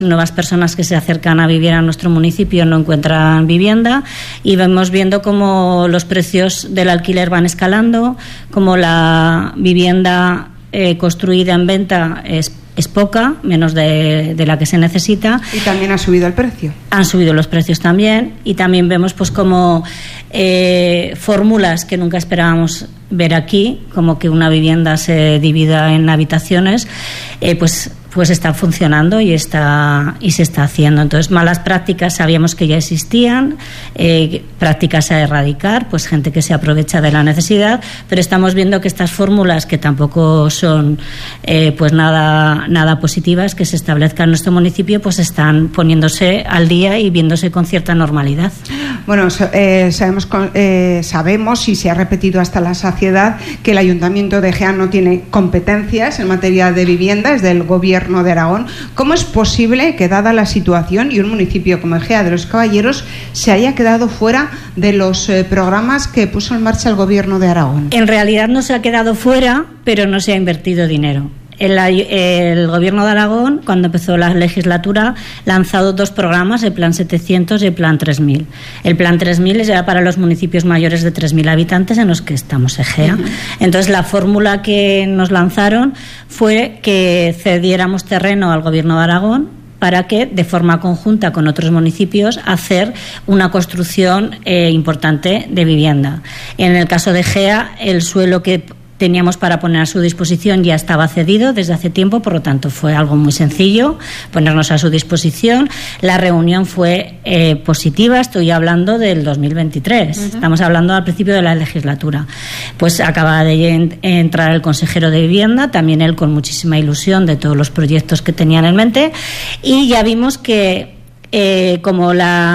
nuevas personas que se acercan a vivir a nuestro municipio no encuentran vivienda, y vamos viendo cómo los precios del alquiler van escalando, cómo la vivienda construida en venta es poca, menos de la que se necesita. Y también ha subido el precio. Han subido los precios también, y también vemos pues como fórmulas que nunca esperábamos ver aquí, como que una vivienda se divida en habitaciones, pues está funcionando y se está haciendo. Entonces, malas prácticas sabíamos que ya existían, prácticas a erradicar, pues gente que se aprovecha de la necesidad, pero estamos viendo que estas fórmulas, que tampoco son pues nada positivas, que se establezcan en nuestro municipio, pues están poniéndose al día y viéndose con cierta normalidad. Bueno, sabemos y se ha repetido hasta la saciedad que el Ayuntamiento de Egea no tiene competencias en materia de vivienda, es del Gobierno de Aragón. ¿Cómo es posible que, dada la situación, y un municipio como Egea de los Caballeros se haya quedado fuera de los programas que puso en marcha el Gobierno de Aragón? En realidad no se ha quedado fuera, pero no se ha invertido dinero. El Gobierno de Aragón, cuando empezó la legislatura, ha lanzado 2 programas, el Plan 700 y el Plan 3000. El Plan 3000 es ya para los municipios mayores de 3.000 habitantes, en los que estamos Egea. Entonces, la fórmula que nos lanzaron fue que cediéramos terreno al Gobierno de Aragón para que, de forma conjunta con otros municipios, hacer una construcción importante de vivienda. En el caso de Egea, el suelo que teníamos para poner a su disposición ya estaba cedido desde hace tiempo, por lo tanto fue algo muy sencillo ponernos a su disposición. La reunión fue positiva, estoy hablando del 2023, estamos hablando al principio de la legislatura. Pues acaba de entrar el consejero de Vivienda, también él con muchísima ilusión de todos los proyectos que tenían en mente, y ya vimos que como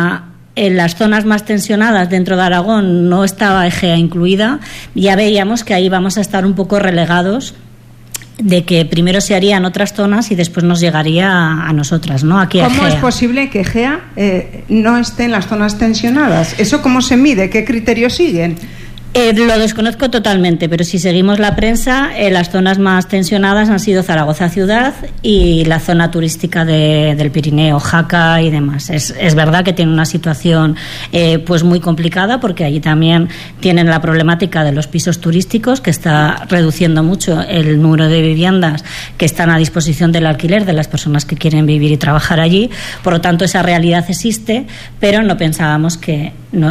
en las zonas más tensionadas dentro de Aragón no estaba Egea incluida, ya veíamos que ahí vamos a estar un poco relegados, de que primero se harían otras zonas y después nos llegaría a nosotras, ¿no? Aquí a Egea. ¿Cómo es posible que Egea no esté en las zonas tensionadas? ¿Eso cómo se mide? ¿Qué criterios siguen? Lo desconozco totalmente, pero si seguimos la prensa, las zonas más tensionadas han sido Zaragoza ciudad y la zona turística del Pirineo, Jaca y demás. Es verdad que tiene una situación pues muy complicada, porque allí también tienen la problemática de los pisos turísticos, que está reduciendo mucho el número de viviendas que están a disposición del alquiler de las personas que quieren vivir y trabajar allí. Por lo tanto, esa realidad existe, pero no pensábamos que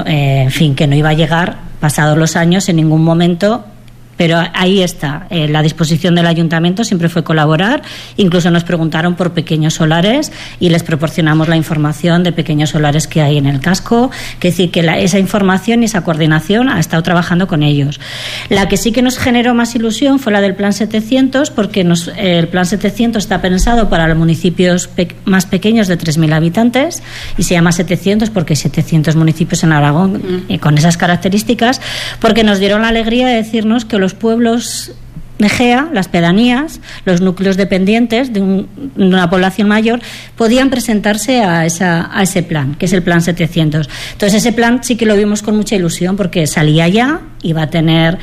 que no iba a llegar pasados los años en ningún momento. Pero ahí está, la disposición del Ayuntamiento siempre fue colaborar. Incluso nos preguntaron por pequeños solares y les proporcionamos la información de pequeños solares que hay en el casco. Que decir que esa información y esa coordinación ha estado trabajando con ellos. La que sí que nos generó más ilusión fue la del Plan 700, porque el Plan 700 está pensado para los municipios más pequeños de 3.000 habitantes, y se llama 700 porque hay 700 municipios en Aragón con esas características, porque nos dieron la alegría de decirnos que los pueblos de Egea, las pedanías, los núcleos dependientes de una población mayor, podían presentarse a ese plan, que es el Plan 700. Entonces, ese plan sí que lo vimos con mucha ilusión, porque salía ya, iba a tener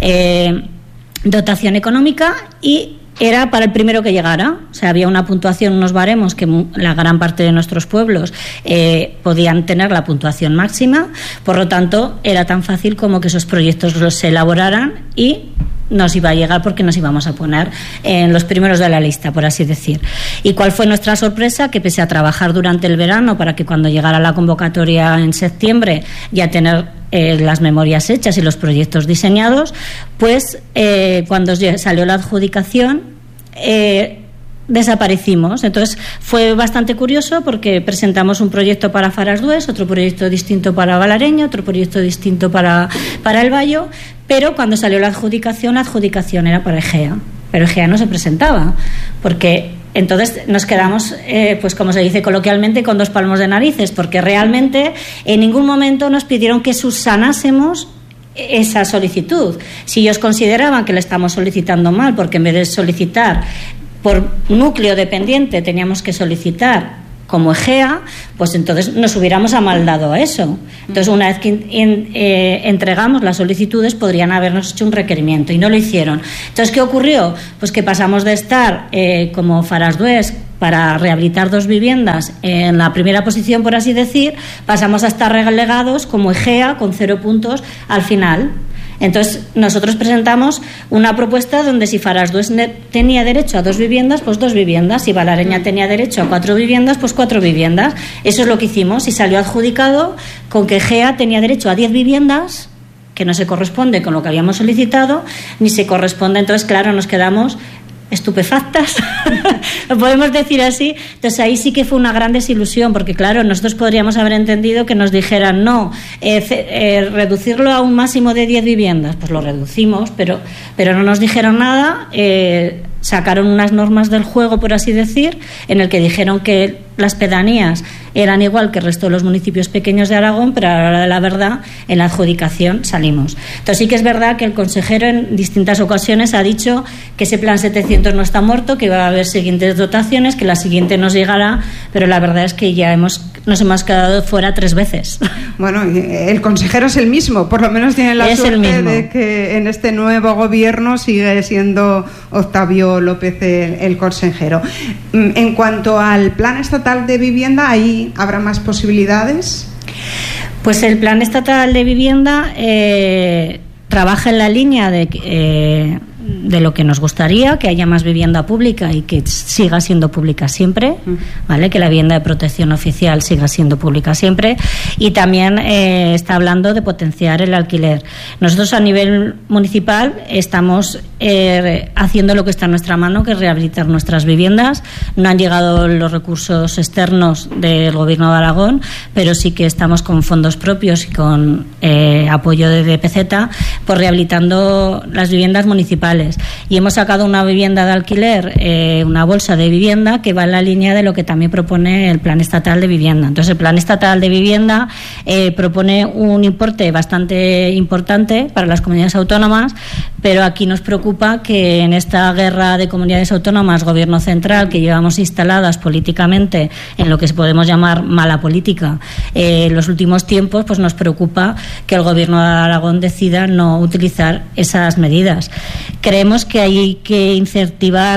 dotación económica y era para el primero que llegara. O sea, había una puntuación, unos baremos que la gran parte de nuestros pueblos podían tener la puntuación máxima. Por lo tanto, era tan fácil como que esos proyectos se elaboraran y nos iba a llegar, porque nos íbamos a poner en los primeros de la lista, por así decir. ¿Y cuál fue nuestra sorpresa? Que pese a trabajar durante el verano para que cuando llegara la convocatoria en septiembre ya tener las memorias hechas y los proyectos diseñados, pues cuando salió la adjudicación desaparecimos. Entonces fue bastante curioso, porque presentamos un proyecto para Farasdues, otro proyecto distinto para Valareño, otro proyecto distinto para El Bayo, pero cuando salió la adjudicación era para Egea, pero Egea no se presentaba, porque entonces nos quedamos, pues como se dice coloquialmente, con 2 palmos de narices, porque realmente en ningún momento nos pidieron que subsanásemos esa solicitud. Si ellos consideraban que le estamos solicitando mal, porque en vez de solicitar por núcleo dependiente teníamos que solicitar como Egea, pues entonces nos hubiéramos amaldado a eso. Entonces, una vez que entregamos las solicitudes, podrían habernos hecho un requerimiento y no lo hicieron. Entonces, ¿qué ocurrió? Pues que pasamos de estar como Farasdués para rehabilitar 2 viviendas en la primera posición, por así decir, pasamos a estar relegados como Egea con 0 puntos al final. Entonces, nosotros presentamos una propuesta donde si Farasdués tenía derecho a 2 viviendas, pues 2 viviendas. Si Valareña tenía derecho a 4 viviendas, pues 4 viviendas. Eso es lo que hicimos y salió adjudicado con que Egea tenía derecho a 10 viviendas, que no se corresponde con lo que habíamos solicitado, ni se corresponde. Entonces, claro, nos quedamos estupefactas, lo podemos decir así. Entonces ahí sí que fue una gran desilusión, porque claro, nosotros podríamos haber entendido que nos dijeran no, reducirlo a un máximo de 10 viviendas, pues lo reducimos, pero no nos dijeron nada. Sacaron unas normas del juego, por así decir, en el que dijeron que las pedanías eran igual que el resto de los municipios pequeños de Aragón, pero a la hora de la verdad, en la adjudicación salimos. Entonces sí que es verdad que el consejero en distintas ocasiones ha dicho que ese plan 700 no está muerto, que va a haber siguientes dotaciones, que la siguiente nos llegará, pero la verdad es que ya nos hemos quedado fuera 3 veces. Bueno, el consejero es el mismo, por lo menos tiene la suerte de que en este nuevo gobierno sigue siendo Octavio López el consejero. En cuanto al plan estatal de vivienda, ¿ahí habrá más posibilidades? Pues el plan estatal de vivienda trabaja en la línea de lo que nos gustaría, que haya más vivienda pública y que siga siendo pública siempre, ¿vale? Que la vivienda de protección oficial siga siendo pública siempre, y también está hablando de potenciar el alquiler. Nosotros a nivel municipal estamos haciendo lo que está en nuestra mano, que es rehabilitar nuestras viviendas. No han llegado los recursos externos del Gobierno de Aragón, pero sí que estamos con fondos propios y con apoyo de DPZ, pues rehabilitando las viviendas municipales. Y hemos sacado una vivienda de alquiler, una bolsa de vivienda que va en la línea de lo que también propone el Plan Estatal de Vivienda. Entonces, el Plan Estatal de Vivienda propone un importe bastante importante para las comunidades autónomas, pero aquí nos preocupa que en esta guerra de comunidades autónomas, Gobierno central, que llevamos instaladas políticamente en lo que podemos llamar mala política, en los últimos tiempos, pues nos preocupa que el Gobierno de Aragón decida no utilizar esas medidas. Creemos que hay que incentivar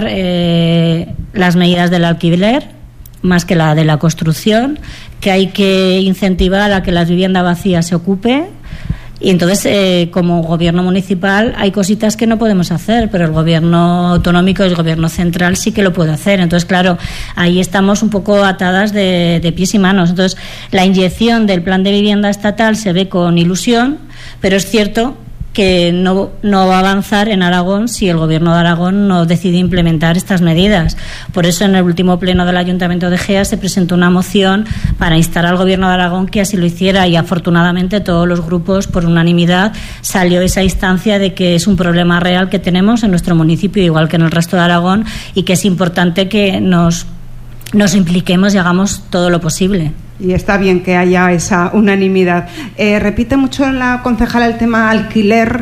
las medidas del alquiler más que la de la construcción, que hay que incentivar a que la vivienda vacía se ocupe. Y entonces, como gobierno municipal, hay cositas que no podemos hacer, pero el gobierno autonómico y el gobierno central sí que lo puede hacer. Entonces, claro, ahí estamos un poco atadas de pies y manos. Entonces, la inyección del plan de vivienda estatal se ve con ilusión, pero es cierto que no va a avanzar en Aragón si el Gobierno de Aragón no decide implementar estas medidas. Por eso, en el último pleno del Ayuntamiento de Egea se presentó una moción para instar al Gobierno de Aragón que así lo hiciera, y afortunadamente todos los grupos, por unanimidad, salió esa instancia de que es un problema real que tenemos en nuestro municipio, igual que en el resto de Aragón, y que es importante que nos impliquemos y hagamos todo lo posible. Y está bien que haya esa unanimidad. Repite mucho la concejala el tema alquiler.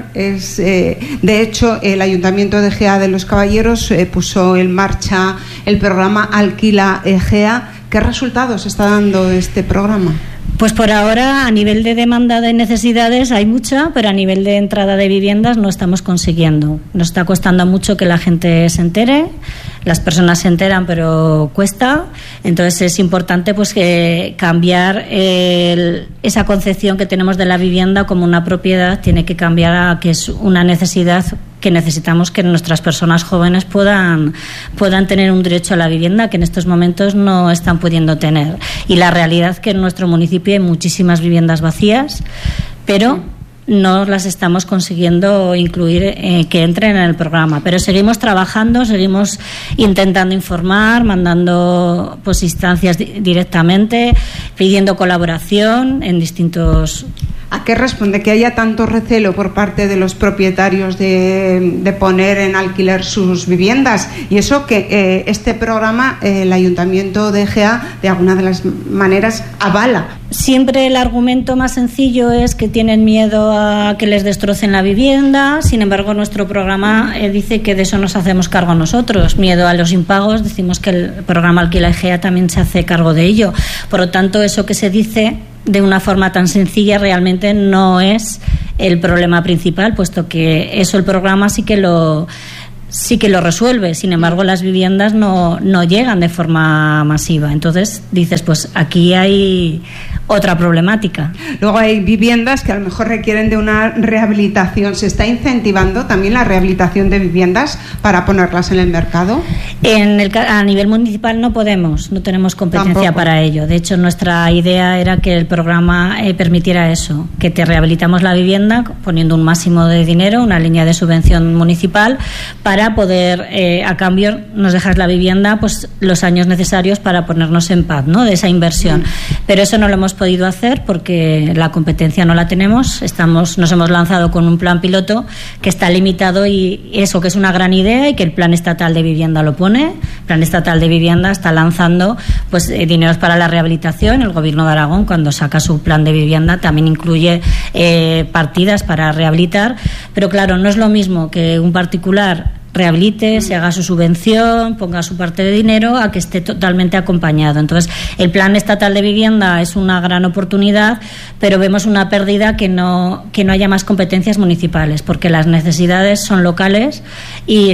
De hecho, el Ayuntamiento de Egea de los Caballeros puso en marcha el programa Alquila Egea. ¿Qué resultados está dando este programa? Pues por ahora, a nivel de demanda de necesidades hay mucha, pero a nivel de entrada de viviendas no estamos consiguiendo. Nos está costando mucho que la gente se entere. Las personas se enteran, pero cuesta. Entonces es importante pues que cambiar esa concepción que tenemos de la vivienda como una propiedad, tiene que cambiar a que es una necesidad que necesitamos que nuestras personas jóvenes puedan tener un derecho a la vivienda que en estos momentos no están pudiendo tener. Y la realidad es que en nuestro municipio hay muchísimas viviendas vacías, pero no las estamos consiguiendo incluir, que entren en el programa. Pero seguimos trabajando, seguimos intentando informar, mandando pues instancias directamente, pidiendo colaboración en distintos ¿A qué responde que haya tanto recelo por parte de los propietarios de poner en alquiler sus viviendas? Y eso que este programa el Ayuntamiento de Egea de alguna de las maneras avala. Siempre el argumento más sencillo es que tienen miedo a que les destrocen la vivienda. Sin embargo, nuestro programa dice que de eso nos hacemos cargo nosotros. Miedo a los impagos, decimos que el programa Alquila Egea también se hace cargo de ello. Por lo tanto, eso que se dice de una forma tan sencilla realmente no es el problema principal, puesto que eso el programa sí que lo resuelve. Sin embargo, las viviendas no llegan de forma masiva. Entonces dices, pues aquí hay otra problemática. Luego hay viviendas que a lo mejor requieren de una rehabilitación. ¿Se está incentivando también la rehabilitación de viviendas para ponerlas en el mercado? A nivel municipal no tenemos competencia Tampoco. para ello. De hecho, nuestra idea era que el programa permitiera eso, que te rehabilitamos la vivienda poniendo un máximo de dinero, una línea de subvención municipal, para poder, a cambio, nos dejas la vivienda pues los años necesarios para ponernos en paz, ¿no?, de esa inversión. Pero eso no lo hemos podido hacer porque la competencia no la tenemos. Nos hemos lanzado con un plan piloto que está limitado, y eso que es una gran idea y que el Plan Estatal de Vivienda lo pone. El Plan Estatal de Vivienda está lanzando pues dineros para la rehabilitación. El Gobierno de Aragón, cuando saca su plan de vivienda, también incluye partidas para rehabilitar. Pero claro, no es lo mismo que un particular rehabilite, se haga su subvención, ponga su parte de dinero, a que esté totalmente acompañado. Entonces, el Plan Estatal de Vivienda es una gran oportunidad, pero vemos una pérdida que no haya más competencias municipales, porque las necesidades son locales, y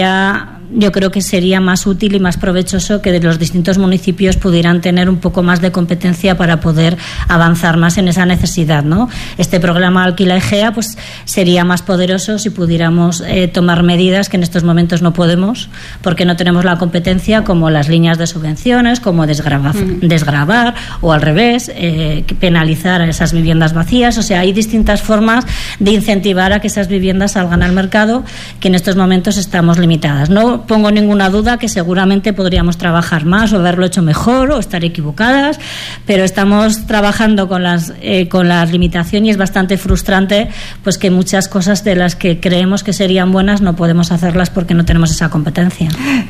yo creo que sería más útil y más provechoso que los distintos municipios pudieran tener un poco más de competencia para poder avanzar más en esa necesidad, ¿no? Este programa Alquila Egea pues sería más poderoso si pudiéramos tomar medidas que en estos momentos no podemos, porque no tenemos la competencia, como las líneas de subvenciones, como desgravar o al revés, penalizar a esas viviendas vacías. O sea, hay distintas formas de incentivar a que esas viviendas salgan al mercado, que en estos momentos estamos limitadas. No pongo ninguna duda que seguramente podríamos trabajar más o haberlo hecho mejor o estar equivocadas, pero estamos trabajando con las limitaciones, y es bastante frustrante pues que muchas cosas de las que creemos que serían buenas no podemos hacerlas porque no tenemos esa competencia.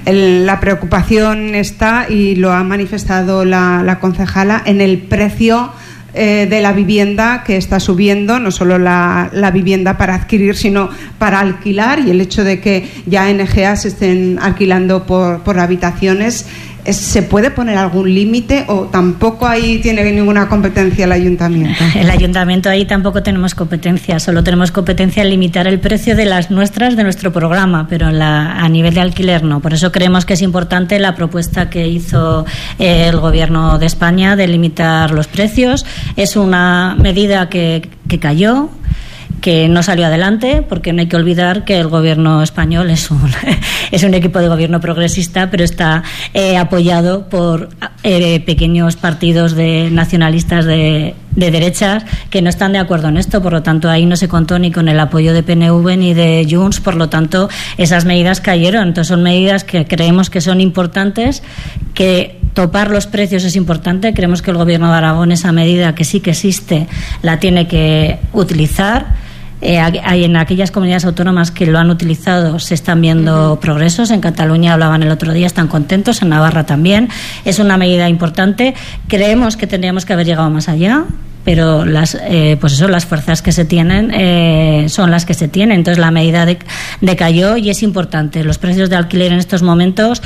La preocupación está, y lo ha manifestado la concejala, en el precio de la vivienda, que está subiendo, no solo la vivienda para adquirir, sino para alquilar, y el hecho de que ya en Egea se estén alquilando por habitaciones. ¿Se puede poner algún límite o tampoco ahí tiene ninguna competencia el ayuntamiento? El ayuntamiento ahí tampoco tenemos competencia, solo tenemos competencia en limitar el precio de nuestro programa, pero a nivel de alquiler no. Por eso creemos que es importante la propuesta que hizo el Gobierno de España de limitar los precios. Es una medida que cayó, que no salió adelante, porque no hay que olvidar que el Gobierno español es un equipo de gobierno progresista, pero está apoyado por pequeños partidos nacionalistas de derechas que no están de acuerdo en esto. Por lo tanto, ahí no se contó ni con el apoyo de PNV ni de Junts. Por lo tanto, esas medidas cayeron. Entonces, son medidas que creemos que son importantes, que topar los precios es importante. Creemos que el Gobierno de Aragón, esa medida que sí que existe, la tiene que utilizar. Hay en aquellas comunidades autónomas que lo han utilizado, se están viendo progresos. En Cataluña hablaban el otro día, están contentos, en Navarra también. Es una medida importante. Creemos que tendríamos que haber llegado más allá, pero las fuerzas que se tienen son las que se tienen. Entonces la medida decayó, y es importante. Los precios de alquiler en estos momentos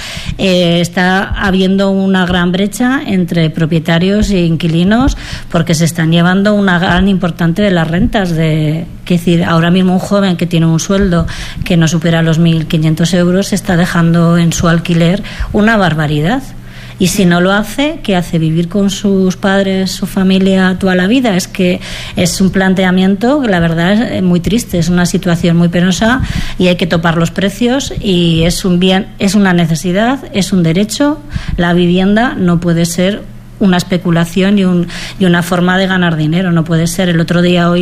está habiendo una gran brecha entre propietarios e inquilinos, porque se están llevando una gran importante de las rentas. Es decir, ahora mismo un joven que tiene un sueldo que no supera los 1.500 euros está dejando en su alquiler una barbaridad. Y si no lo hace, ¿qué hace? ¿Vivir con sus padres, su familia toda la vida? Es que es un planteamiento que la verdad es muy triste, es una situación muy penosa, y hay que topar los precios, y es un bien, es una necesidad, es un derecho. La vivienda no puede ser una especulación y una forma de ganar dinero, no puede ser. El otro día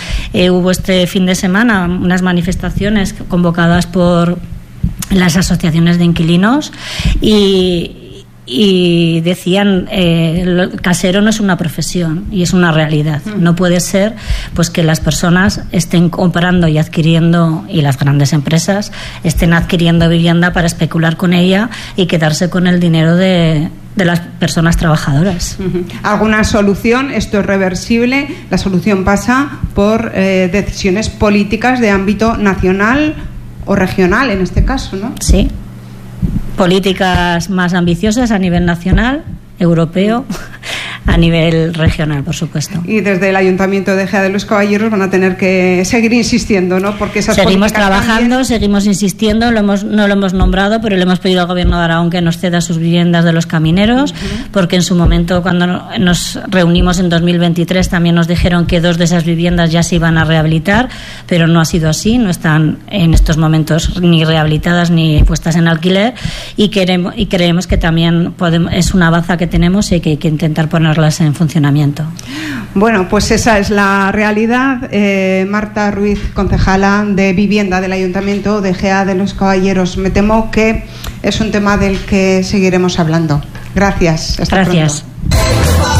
hubo este fin de semana unas manifestaciones convocadas por las asociaciones de inquilinos, y y decían el casero no es una profesión y es una realidad. No puede ser pues que las personas estén comprando y adquiriendo, y las grandes empresas estén adquiriendo vivienda para especular con ella y quedarse con el dinero de las personas trabajadoras. ¿Alguna solución? Esto es reversible. La solución pasa por decisiones políticas de ámbito nacional o regional, en este caso, ¿no? Sí. Políticas más ambiciosas a nivel nacional, europeo, a nivel regional, por supuesto. Y desde el Ayuntamiento de Ejea de los Caballeros van a tener que seguir insistiendo, ¿no? Porque esas seguimos trabajando, también... seguimos insistiendo, no lo hemos nombrado, pero le hemos pedido al Gobierno de Aragón que nos ceda sus viviendas de los camineros, porque en su momento, cuando nos reunimos en 2023, también nos dijeron que 2 de esas viviendas ya se iban a rehabilitar, pero no ha sido así, no están en estos momentos ni rehabilitadas ni puestas en alquiler, y creemos que también es una baza que tenemos y que hay que intentar ponerlas en funcionamiento. Bueno, pues esa es la realidad. Marta Ruiz, concejala de Vivienda del Ayuntamiento de Ejea de los Caballeros. Me temo que es un tema del que seguiremos hablando. Gracias. Hasta pronto.